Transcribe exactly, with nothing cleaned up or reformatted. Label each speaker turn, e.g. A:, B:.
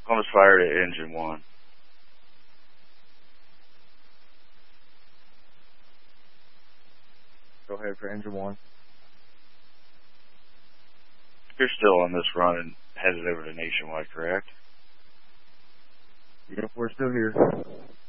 A: Almost fired at engine one.
B: Go ahead for engine one.
A: You're still on this run and headed over to Nationwide, correct?
B: Yep, we're still here.